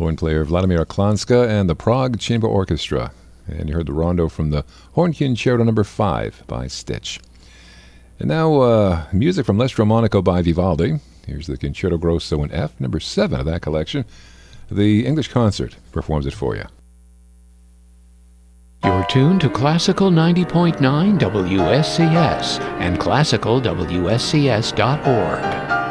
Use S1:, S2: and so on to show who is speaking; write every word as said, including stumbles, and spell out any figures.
S1: Horn player Vladimir Klanska and the Prague Chamber Orchestra. And you heard the rondo from the Horn Concerto number five by Stitch. And now uh, music from L'Estro Monaco by Vivaldi. Here's the Concerto Grosso in F, number seven of that collection. The English Concert performs it for you.
S2: You're tuned to Classical ninety point nine W S C S and classical W S C S dot org.